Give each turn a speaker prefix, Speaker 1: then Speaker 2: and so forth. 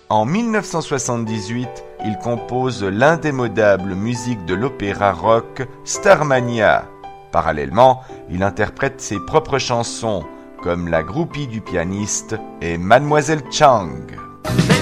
Speaker 1: En 1978, il compose l'indémodable musique de l'opéra rock Starmania. Parallèlement, il interprète ses propres chansons, comme La groupie du pianiste et Mademoiselle Chang.